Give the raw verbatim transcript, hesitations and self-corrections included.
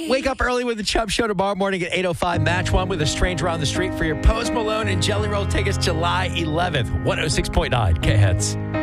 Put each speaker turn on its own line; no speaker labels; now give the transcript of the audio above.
Wake up early with the Chubb Show tomorrow morning at eight oh five. Match one with a stranger on the street for your Post Malone and Jelly Roll tickets July eleventh. one oh six point nine K-Hits.